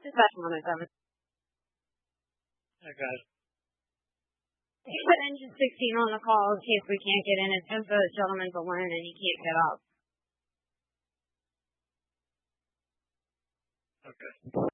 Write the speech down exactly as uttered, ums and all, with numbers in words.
Dispatch one oh seven. I got it. Put engine sixteen on the call in case we can't get in. It's just a gentleman's alone and he can't get up. Okay.